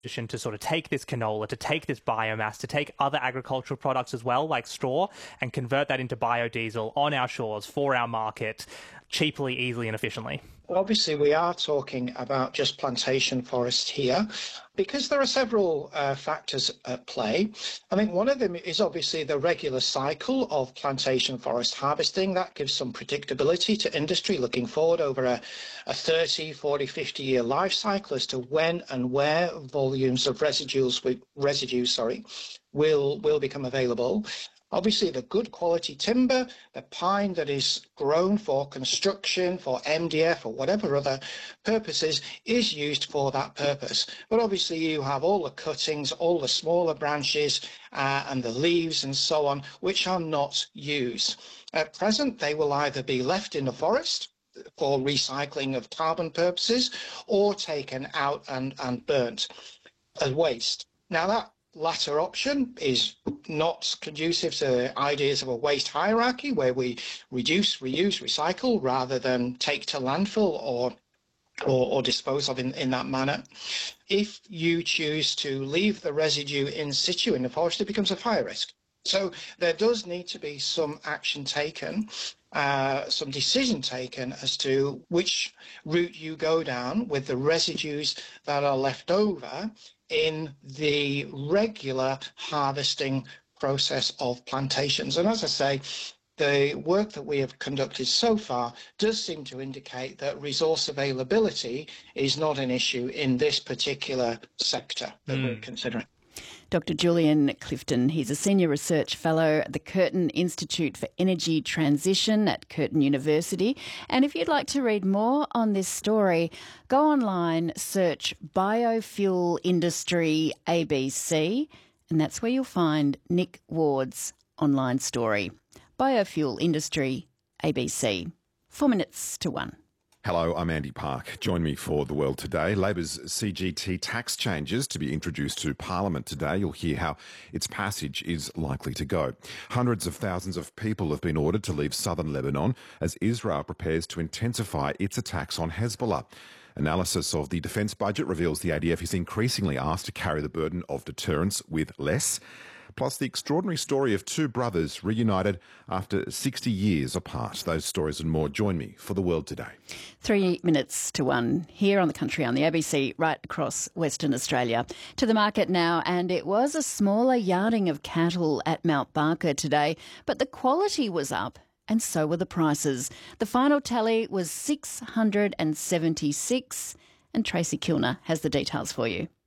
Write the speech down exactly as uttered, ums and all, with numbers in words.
to sort of take this canola, to take this biomass, to take other agricultural products as well, like straw, and convert that into biodiesel on our shores for our market cheaply, easily, and efficiently? Obviously, we are talking about just plantation forest here because there are several uh, factors at play. I think one of them is obviously the regular cycle of plantation forest harvesting. That gives some predictability to industry looking forward over a, a thirty, forty, fifty year life cycle as to when and where volumes of residuals, residues sorry, will, will become available. Obviously, the good quality timber, the pine that is grown for construction, for M D F, or whatever other purposes, is used for that purpose. But obviously, you have all the cuttings, all the smaller branches, uh, and the leaves and so on, which are not used. At present, they will either be left in the forest for recycling of carbon purposes, or taken out and, and burnt as waste. Now, that latter option is not conducive to ideas of a waste hierarchy where we reduce, reuse, recycle rather than take to landfill or or, or dispose of in, in that manner. If you choose to leave the residue in situ in the forest, it becomes a fire risk. So there does need to be some action taken, uh, some decision taken as to which route you go down with the residues that are left over in the regular harvesting process of plantations. And as I say, the work that we have conducted so far does seem to indicate that resource availability is not an issue in this particular sector that mm. we're considering. Doctor Julian Clifton, he's a Senior Research Fellow at the Curtin Institute for Energy Transition at Curtin University. And if you'd like to read more on this story, go online, search Biofuel Industry A B C, and that's where you'll find Nick Ward's online story. Biofuel Industry A B C. Four minutes to one. Hello, I'm Andy Park. Join me for The World Today. Labor's C G T tax changes to be introduced to Parliament today. You'll hear how its passage is likely to go. Hundreds of thousands of people have been ordered to leave southern Lebanon as Israel prepares to intensify its attacks on Hezbollah. Analysis of the defence budget reveals the A D F is increasingly asked to carry the burden of deterrence with less. Plus the extraordinary story of two brothers reunited after sixty years apart. Those stories and more. Join me for The World Today. Three minutes to one here on The Country on the A B C right across Western Australia. To the market now, and it was a smaller yarding of cattle at Mount Barker today, but the quality was up and so were the prices. The final tally was six hundred seventy-six, and Tracy Kilner has the details for you.